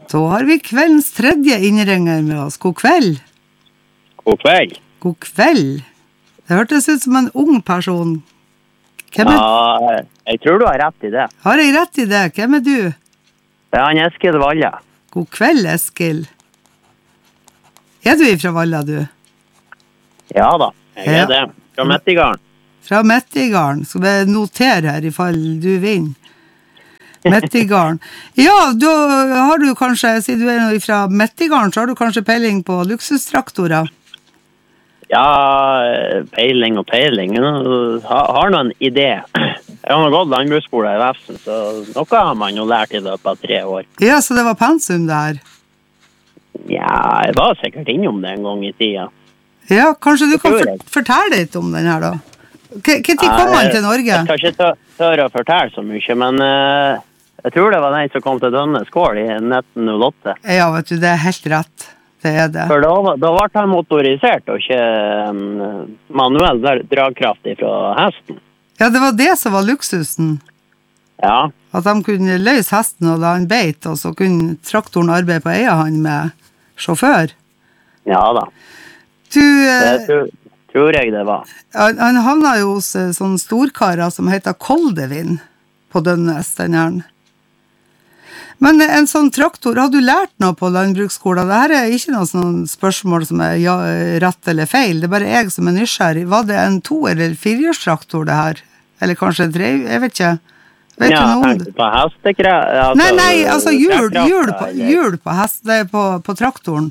Så har vi kveldens tredje innringer med oss. God kveld. God kveld. God kveld. Det hørtes ut som en ung person. Hvem er... Ja, jeg tror du har rett i det. Har jeg rett i det? Hvem er du? Det er han Eskil Valle. God kveld, Eskil. Er du ifra Valla, du? Ja da, jeg er det. Fra Mettigarden. Fra Mettigarden. Så det noter her i fall du vinner. Mettigarden. Ja, da har du kanskje, siden du er nå fra Mettigarden, så har du kanskje peiling på luksustraktorer? Ja, peiling og peiling. Jeg har noen idé. Jeg har gått landbruksskole i Vesten, så noe har man jo lært i løpet av 3 år. Ja, så det var pensum det her? Ja, jeg var sikkert innom det en gang i tida. Ja, kanskje du kan fortelle litt om den her da? Hva tid kom han til Norge? Jeg skal ikke tørre å fortelle så mye, men jeg tror det var den som kom til Dønnes gård i 1908. Ja, vet du, det er helt rett. Det er det. For da var han motorisert og ikke manuell dragkraft fra hesten. Ja, det var det som var luksusen. Ja. At de kunne løse hesten og la han beit, og så kunne traktoren arbeide på egen hånd med sjåfør. Ja da. Det tror jeg det var. Han havna jo hos sånne storkarer som heter Koldevin på Dønnes, den her. Men en sånn traktor, har du lært noe på landbruksskolen? Dette er ikke noe sånn spørsmål som er rett eller feil, det er bare jeg som er nysgjerrig. Var det en 2- eller 4-hjulstraktor det her? Eller kanskje en 3, jeg vet ikke. Vet ja, tenkte på hestekrefter. Nei, altså hjul på hest, det er på traktoren.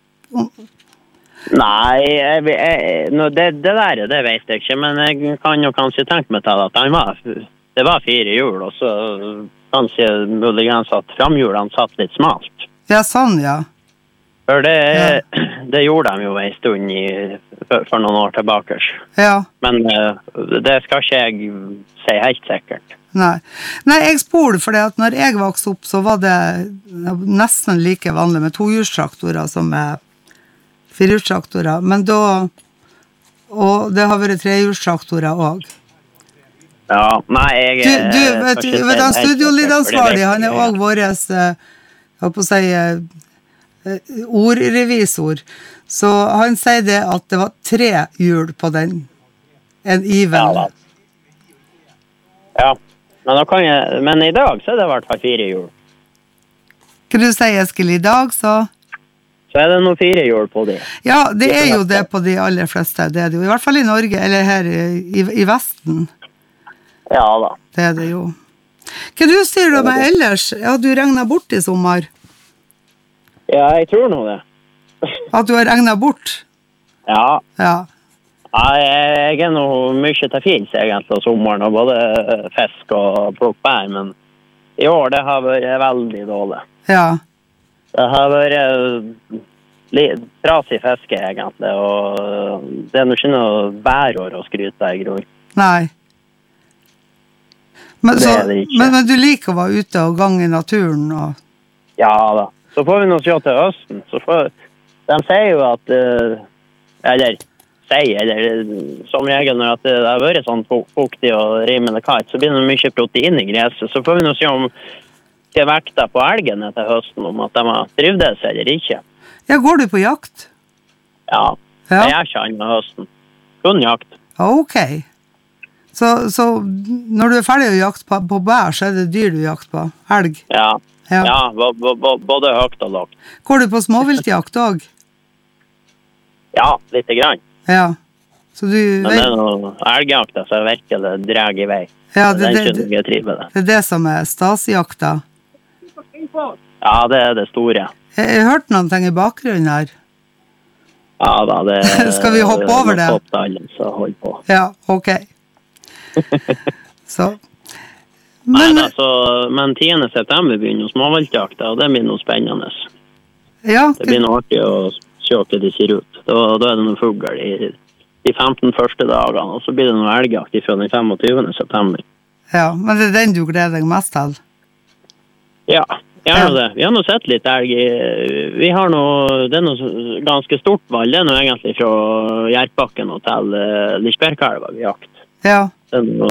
Nei, det der, det vet jeg ikke, men jeg kan jo kanskje tenke meg til at det var 4 hjul, og så kanskje muligens at framhjulene satt litt smalt. Ja, sånn, ja. For det gjorde de jo en stund for noen år tilbake. Ja. Men det skal ikke jeg si helt sikkert. Nei, jeg spurte for det at når jeg vokste opp, så var det nesten like vanlig med 2-hjulstraktorer som med 4-hjulstraktorer, men da, og det har vært 3-hjulstraktorer også. Ja, nei, du vet han studiolidansvarlig, han er også våres, jeg holdt på å si, ordrevisor, så han sier det at det var 3 hjul på den, en Ivel. Ja, men i dag så er det i hvert fall 4 hjul. Hva du sier, Eskil, i dag så er det noen 4 hjul på de. Ja, det er jo det på de aller fleste, det er det jo, i hvert fall i Norge, eller her i Vesten. Ja da. Det er det jo. Hva du sier du med ellers? Ja, du regnet bort i sommer. Ja, jeg tror nå det. At du har regnet bort? Ja. Ja. Ja, jeg er nå mye til fils egentlig av sommeren, og både fisk og plukk bær, men i år det har vært veldig dårlig. Ja. Det har vært trasig fiske egentlig, og det er nok ikke noe bærår å skryte i grunn. Nei. Men du liker å være ute og gange i naturen? Og... Ja da. Så får vi nå se til høsten. De sier jo at, som regel når det har vært sånn fuktig og rimelig kaldt, så blir det mye protein i gresset. Så får vi nå se om det vekter på elgene til høsten, om at de har trivdes eller ikke. Ja, går du på jakt? Ja. Jeg gjør ikke annet høsten. Kun jakt. Ok. Så når du er ferdig å jakte på bær, så er det dyr du jakter på? Elg? Ja, både høyt og lågt. Går du på småviltjakt også? Ja, lite grann. Ja. Så men det er noe elgjakta som virkelig drar i vei. Ja, det er det som er Stasi-jakta? Ja, det er det store. Jeg har hørt noen ting i bakgrunnen her. Ja da, det skal vi hoppe over det? Så hold på. Ja, ok. Så men 10. september begynner småviltjakta, og det blir noe spennende. Ja, det blir noe artig å se hva det ser ut. Da er det noen fugler i de 15 første dagene, og så blir det noe elgjakt fra den 25. september. Ja, men det er den du gleder deg mest til? Ja, gjerne det. Vi har nå sett litt elg. Det er noe ganske stort valg. Det er noe egentlig fra Gjertbakken og til Lirsbergkalva vi jakt. Ja.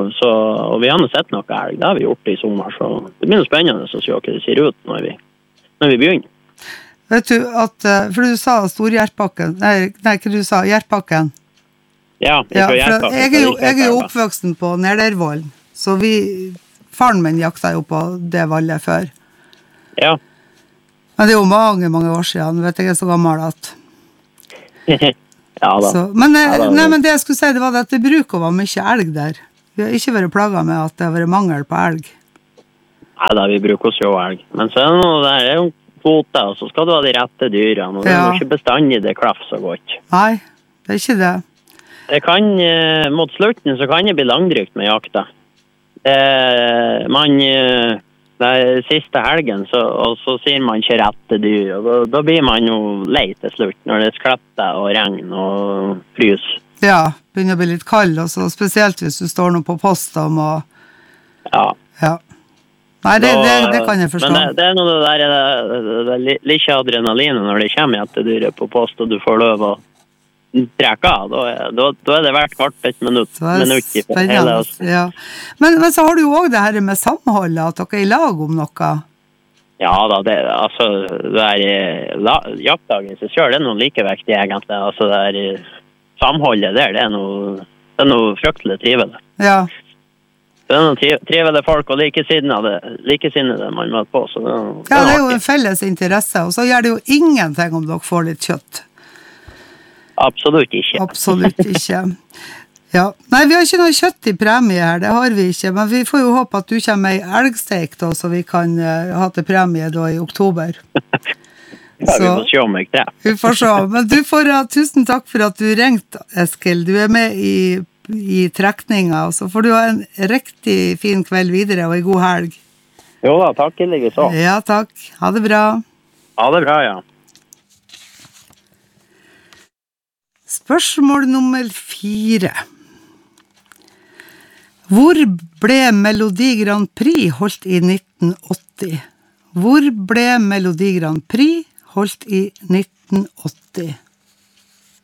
Og vi har nå sett noe elg. Det har vi gjort i sommer, så det blir noe spennende å se hva det ser ut når vi når vi begynner. Vet du at, for du sa Storhjertbakken, nei, ikke du sa Hjertbakken. Ja, for jeg er jo oppvoksen på Nerdervollen, så faren min jakta jo på det valget før. Ja. Men det er jo mange, mange år siden, vet jeg er så gammel at... Ja da. Så, men det jeg skulle si, det var at det bruker å være mye elg der. Vi har ikke vært plaget med at det har vært mangel på elg. Nei da, vi bruker oss jo elg. Men så er det noe der, det er jo kvoter, og så skal du ha de rette dyrene, og det er jo ikke bestandig det klaff så godt. Nei, det er ikke det. Det kan, mot slutten så kan det bli langdrygt med jakta. Det er siste helgen, og så sier man ikke rette dyr, og da blir man jo lei til slutt, når det skletter og regn og frys. Ja, begynner å bli litt kald, og så spesielt hvis du står nå på post og må... Ja. Nei, det kan jeg forstå. Men det er noe det er litt adrenalin når det kommer etter dyret på post, og du får løp å trekke av, da er det hvert kvart et minutt i hele oss. Ja. Men så har du jo også det her med samholdet, at dere er i lag om noe. Ja da, jaktdagen så kjører det noe likevektig egentlig, altså samholdet der, det er noe fryktelig trivelig. Ja. Det er noen trivelige folk, og likesinnede man møter på, så det er jo en felles interesse, og så gjør det jo ingenting om dere får litt kjøtt. Absolutt ikke. Absolutt ikke. Ja. Nei, vi har ikke noe kjøtt i premie her, det har vi ikke, men vi får jo håpe at du kommer med en elgsteik da, så vi kan ha til premie da i oktober. Ja, vi får se om jeg treffer. Vi får se, men du får tusen takk for at du ringte, Eskil. Du er med i trekninga, og så får du ha en riktig fin kveld videre, og en god helg. Jo da, takk i like så. Ja, takk. Ha det bra. Ha det bra, ja. Spørsmål nummer 4. Hvor ble Melodi Grand Prix holdt i 1980? Hvor ble Melodi Grand Prix holdt i 1980?